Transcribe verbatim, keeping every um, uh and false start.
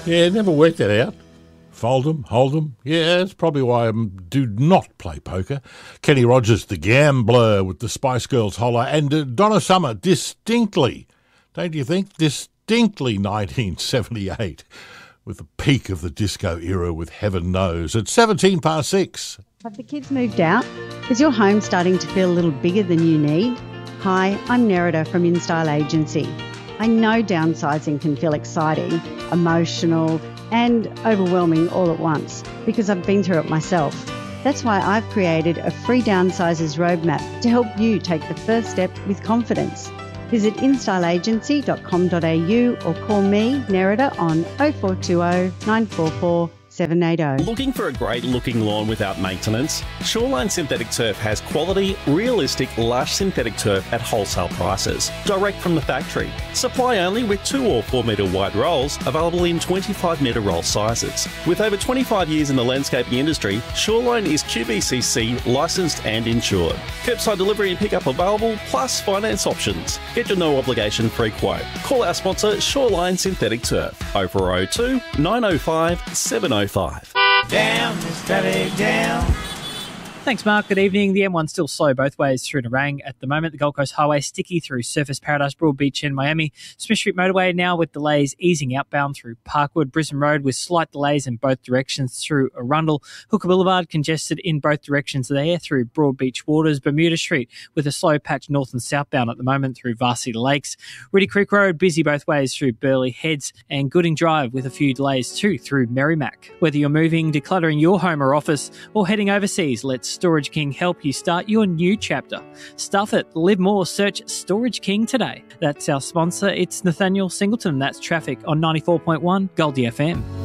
Yeah, never worked that out. Fold 'em, hold 'em. Yeah, that's probably why I do not play poker. Kenny Rogers, the gambler with the Spice Girls holler, and uh, Donna Summer, distinctly, don't you think, distinctly nineteen seventy-eight, with the peak of the disco era with Heaven Knows, at seventeen past six. Have the kids moved out? Is your home starting to feel a little bigger than you need? Hi, I'm Nerida from InStyle Agency. I know downsizing can feel exciting, emotional, and overwhelming all at once because I've been through it myself. That's why I've created a free downsizers roadmap to help you take the first step with confidence. Visit in style agency dot com dot a u or call me, Nerida, on oh four two oh, nine four four, seven eight oh. Looking for a great looking lawn without maintenance? Shoreline Synthetic Turf has quality, realistic, lush synthetic turf at wholesale prices, direct from the factory. Supply only with two or four metre wide rolls, available in twenty-five metre roll sizes. With over twenty-five years in the landscaping industry, Shoreline is Q B C C licensed and insured. Curbside delivery and pickup available, plus finance options. Get your no obligation free quote. Call our sponsor Shoreline Synthetic Turf, oh four oh two, nine oh five, seven oh five. Down, steady down. Thanks, Mark. Good evening. The M one's still slow both ways through Nerang at the moment. The Gold Coast Highway sticky through Surfers Paradise, Broadbeach and Miami. Smith Street Motorway now with delays easing outbound through Parkwood. Brisbane Road with slight delays in both directions through Arundel. Hooker Boulevard congested in both directions there through Broadbeach Waters. Bermuda Street with a slow patch north and southbound at the moment through Varsity Lakes. Ridley Creek Road busy both ways through Burleigh Heads, and Gooding Drive with a few delays too through Merrimack. Whether you're moving, decluttering your home or office, or heading overseas, let's Storage King help you start your new chapter. Stuff it, live more, search Storage King today. That's our sponsor. It's Nathaniel Singleton. That's traffic on ninety-four point one Goldie F M.